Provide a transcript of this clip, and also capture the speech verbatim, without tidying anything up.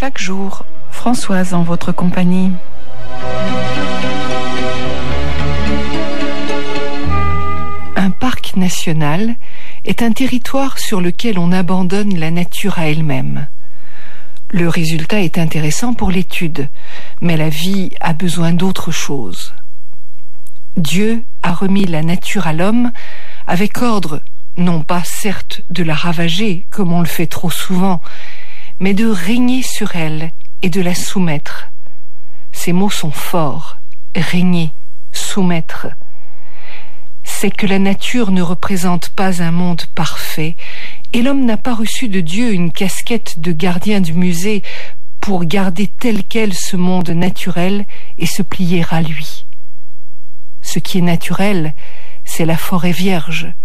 chaque jour, Françoise en votre compagnie. Un parc national est un territoire sur lequel on abandonne la nature à elle-même. Le résultat est intéressant pour l'étude, mais la vie a besoin d'autre chose. Dieu a remis la nature à l'homme avec ordre, non pas certes de la ravager comme on le fait trop souvent, mais de régner sur elle et de la soumettre. Ces mots sont forts, régner, soumettre. C'est que la nature ne représente pas un monde parfait, et l'homme n'a pas reçu de Dieu une casquette de gardien du musée pour garder tel quel ce monde naturel et se plier à lui. Ce qui est naturel, c'est la forêt vierge,